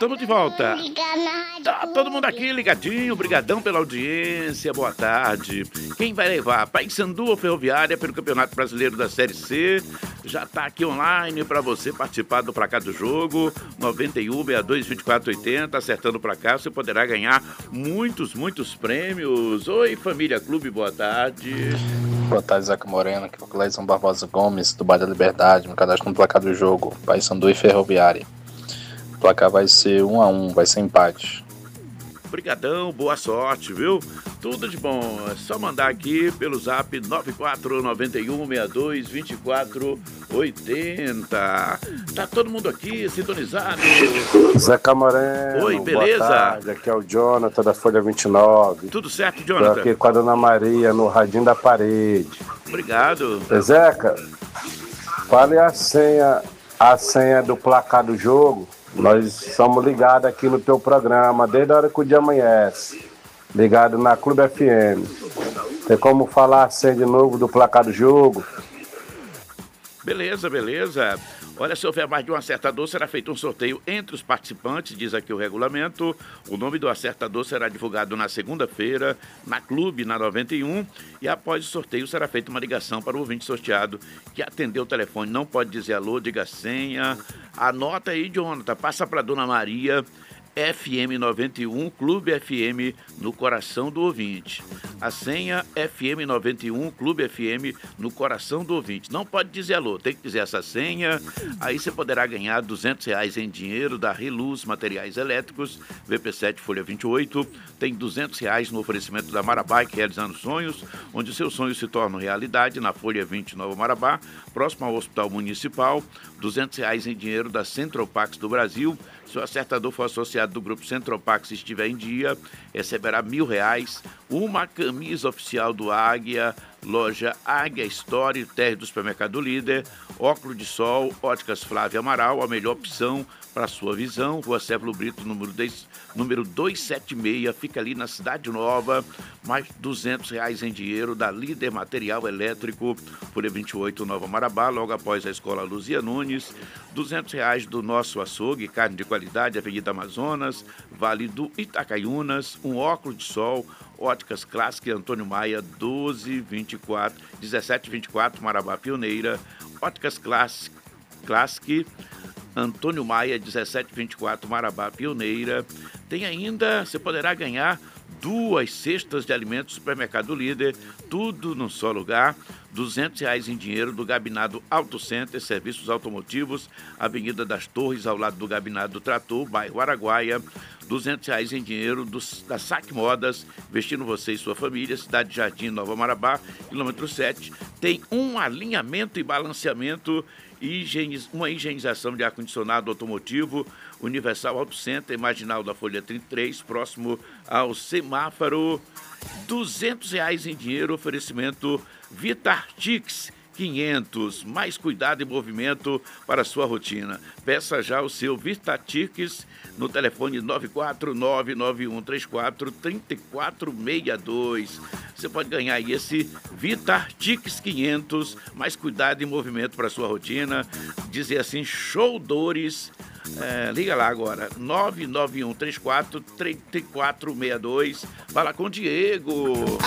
estamos de volta. Tá todo mundo aqui ligadinho, brigadão pela audiência, boa tarde. Quem vai levar Paysandu ou Ferroviária pelo Campeonato Brasileiro da Série C? Já tá aqui online para você participar do placar do jogo, 91-62-24-80, acertando o placar, você poderá ganhar muitos prêmios. Oi, Família Clube, boa tarde. Boa tarde, Zeca Moreno, aqui é o Cleison Barbosa Gomes, do Bairro da Liberdade, me cadastro no placar do jogo, Paysandu e Ferroviária. O placar vai ser 1-1, vai ser empate. Obrigadão, boa sorte, viu? Tudo de bom. É só mandar aqui pelo zap 9491622480. Tá todo mundo aqui sintonizado. Zeca Moreno. Oi, beleza? Boa tarde. Aqui é o Jonathan da Folha 29. Tudo certo, Jonathan? Tô aqui com a Dona Maria no radinho da parede. Obrigado. Zeca, fale a senha do placar do jogo. Nós somos ligados aqui no teu programa, desde a hora que o dia amanhece. Ligado na Clube FM. Tem como falar assim de novo do placar do jogo? Beleza. Olha, se houver mais de um acertador, será feito um sorteio entre os participantes, diz aqui o regulamento. O nome do acertador será divulgado na segunda-feira, na Clube, na 91. E após o sorteio, será feita uma ligação para o ouvinte sorteado que atendeu o telefone. Não pode dizer alô, diga a senha. Anota aí, Jonathan, passa para a Dona Maria. FM 91, Clube FM no coração do ouvinte. A senha FM 91, Clube FM no coração do ouvinte. Não pode dizer alô, tem que dizer essa senha. Aí você poderá ganhar R$200 em dinheiro da Reluz Materiais Elétricos, VP7 Folha 28. Tem R$200 no oferecimento da Marabike Realizando Sonhos, onde seus sonhos se tornam realidade, na Folha 20 Nova Marabá, próximo ao Hospital Municipal. R$200 em dinheiro da Centropax do Brasil. Se o acertador for associado do grupo Centropax e estiver em dia, receberá R$1.000, uma camisa oficial do Águia, loja Águia Store, térreo do Supermercado Líder, óculos de sol, óticas Flávia Amaral, a melhor opção para a sua visão. Rua Céfalo Brito, número 276, fica ali na Cidade Nova. Mais R$200 em dinheiro da Líder Material Elétrico, Folha 28 Nova Marabá, logo após a Escola Luzia Nunes. R$200 do Nosso Açougue, carne de qualidade, Avenida Amazonas, Vale do Itacaiunas, um óculos de sol, Óticas Classic, Antônio Maia, 1724, Marabá Pioneira. Óticas Classic, Antônio Maia, 1724, Marabá Pioneira. Tem ainda, você poderá ganhar 2 cestas de alimentos do Supermercado Líder, tudo num só lugar. R$200 em dinheiro do Gabinado Auto Center, serviços automotivos, Avenida das Torres, ao lado do Gabinado do Trator, bairro Araguaia. R$200 em dinheiro da Saque Modas, vestindo você e sua família, Cidade Jardim, Nova Marabá, quilômetro 7. Tem um alinhamento e balanceamento, uma higienização de ar-condicionado automotivo, Universal Auto Center, Marginal da Folha 33, próximo ao semáforo. R$200 em dinheiro, oferecimento Vitartix 500, mais cuidado e movimento para a sua rotina. Peça já o seu Vitartix no telefone 94991343462. Você pode ganhar aí esse Vitartix 500, mais cuidado e movimento para a sua rotina. Dizer assim, show dores. Liga lá agora, 991343462. Fala com o Diego.